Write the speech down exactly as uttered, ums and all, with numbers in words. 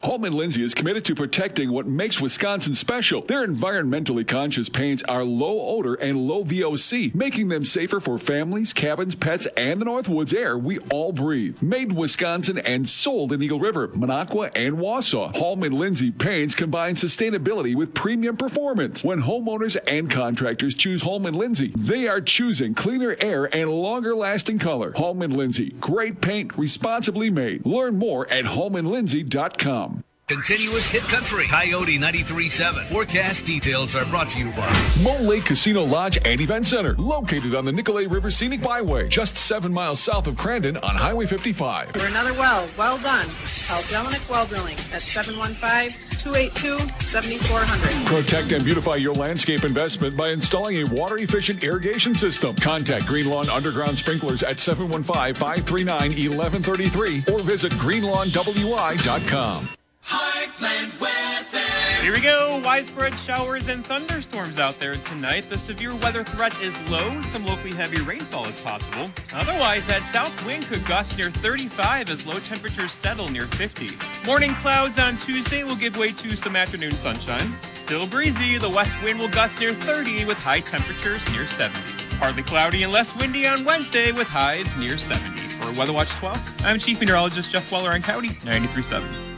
Holman Lindsay is committed to protecting what makes Wisconsin special. Their environmentally conscious paints are low odor and low V O C, making them safer for families, cabins, pets, and the Northwoods air we all breathe. Made in Wisconsin and sold in Eagle River, Minocqua, and Wausau, Holman Lindsay paints combine sustainability with premium performance. When homeowners and contractors choose Holman Lindsay, they are choosing cleaner air and longer lasting color. Holman Lindsay, great paint, responsibly made. Learn more at holman lindsay dot com. Continuous hit country. Coyote ninety-three point seven. Forecast details are brought to you by Mole Lake Casino Lodge and Event Center, located on the Nicolay River Scenic Byway, just seven miles south of Crandon on Highway fifty-five. For another well, well done. Call Jelinek Well Drilling at seven one five, two eight two, seven four zero zero. Protect and beautify your landscape investment by installing a water-efficient irrigation system. Contact Green Lawn Underground Sprinklers at seven one five, five three nine, one one three three or visit green lawn w i dot com. Heartland weather. Here we go. Widespread showers and thunderstorms out there tonight. The severe weather threat is low. Some locally heavy rainfall is possible. Otherwise, that south wind could gust near thirty-five as low temperatures settle near fifty. Morning clouds on Tuesday will give way to some afternoon sunshine. Still breezy. The west wind will gust near thirty with high temperatures near seventy. Partly cloudy and less windy on Wednesday with highs near seventy. For Weather Watch twelve, I'm Chief Meteorologist Jeff Weller on Coyote ninety-three point seven.